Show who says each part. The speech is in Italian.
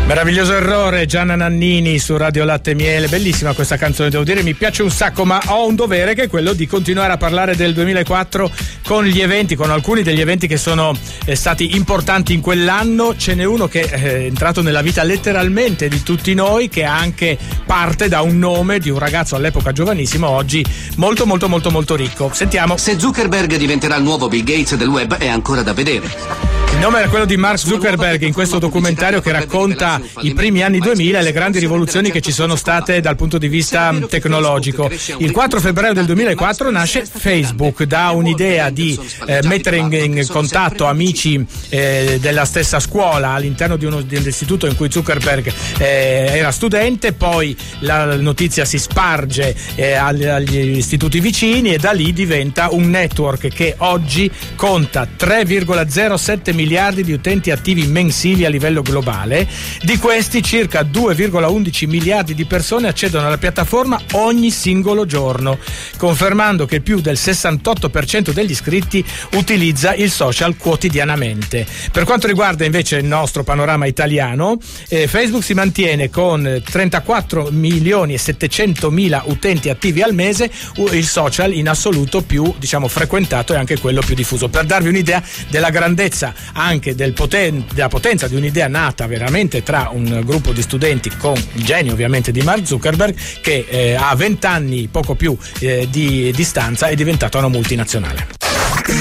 Speaker 1: Meraviglioso errore, Gianna Nannini su Radio Latte e Miele, bellissima questa canzone, devo dire, mi piace un sacco, ma ho un dovere che è quello di continuare a parlare del 2004 con gli eventi, con alcuni degli eventi che sono stati importanti in quell'anno. Ce n'è uno che è entrato nella vita letteralmente di tutti noi, che anche parte da un nome di un ragazzo all'epoca giovanissimo, oggi molto molto molto molto ricco. Sentiamo.
Speaker 2: Se Zuckerberg diventerà il nuovo Bill Gates del web è ancora da vedere.
Speaker 1: Il nome era quello di Mark Zuckerberg in questo documentario che racconta i primi anni 2000 e le grandi rivoluzioni che ci sono state dal punto di vista tecnologico. Il 4 febbraio del 2004 nasce Facebook da un'idea di mettere in contatto amici della stessa scuola all'interno di un istituto in cui Zuckerberg era studente, poi la notizia si sparge agli istituti vicini e da lì diventa un network che oggi conta 3,07 miliardi di utenti attivi mensili a livello globale. Di questi circa 2,11 miliardi di persone accedono alla piattaforma ogni singolo giorno, confermando che più del 68% degli iscritti utilizza il social quotidianamente. Per quanto riguarda invece il nostro panorama italiano, Facebook si mantiene con 34 milioni e 700 mila utenti attivi al mese, il social in assoluto più frequentato e anche quello più diffuso. Per darvi un'idea della grandezza anche della potenza di un'idea nata veramente tra un gruppo di studenti con il genio ovviamente di Mark Zuckerberg, che a 20 anni poco più di distanza è diventata una multinazionale.